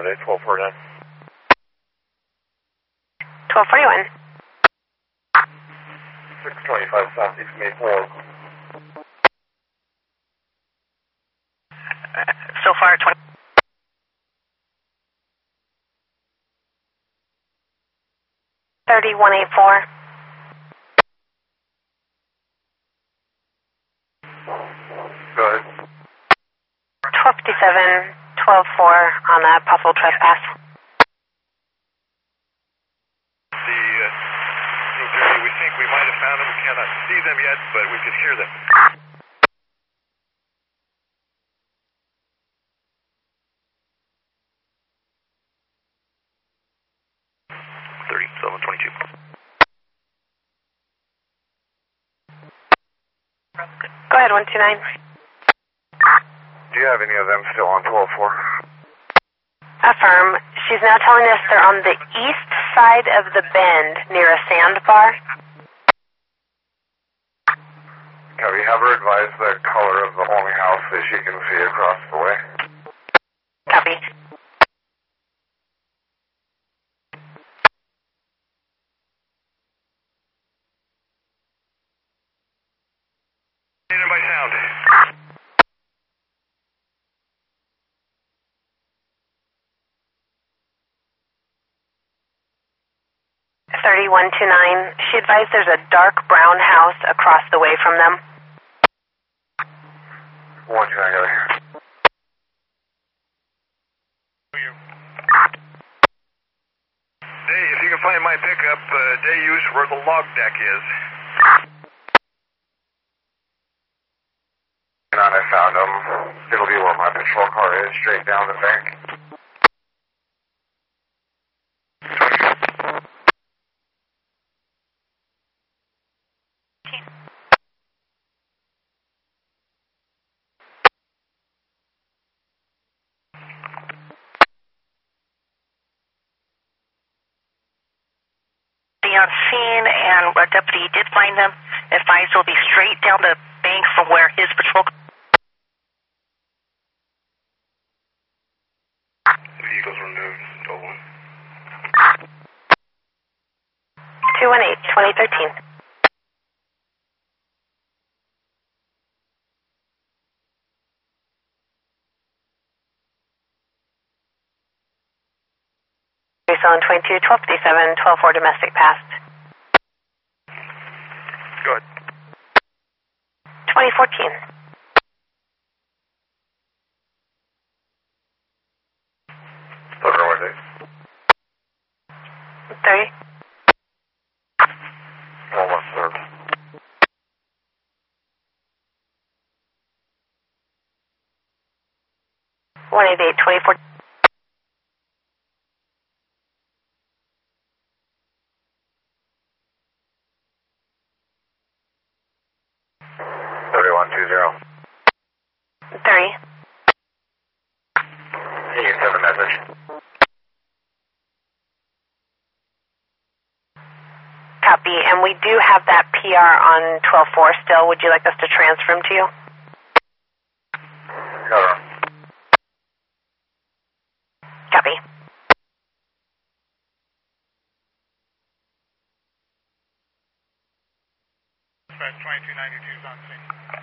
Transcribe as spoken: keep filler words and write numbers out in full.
are they? twelve forty-nine. twelve forty-one. six twenty-five Southeast Maple. So far, twenty. thirty-one eighty-four. Go ahead. twelve fifty-seven, twelve four on that possible trespass. The, uh, we think we might have found them. We cannot see them yet, but we can hear them. thirty-seven twenty-two. Go ahead, one two nine. Do you have any of them still on twelve four? Affirm. She's now telling us they're on the east side of the bend near a sandbar. Copy. Have her advise the color of the only house that she can see across the way. Copy. By sound. thirty-one twenty-nine. She advised there's a dark brown house across the way from them. one two nine, got it. Day, if you can find my pickup, uh, day use where the log deck is. And I found them. It'll be where my patrol car is, straight down the bank. On scene, and our deputy did find them. Advised will be straight down the bank from where his patrol. Vehicles removed. Stolen. two one eight, twenty thirteen. On twenty-two, twelve fifty-seven, twelve four domestic passed. Go ahead. twenty fourteen. Over where they? thirty. Almost served. one eighty-eight, twenty-four. thirty-one two zero. thirty. You can send a message. Copy. And we do have that P R on twelve four still. Would you like us to transfer him to you? Cover. Copy. twenty-two ninety-two is on scene.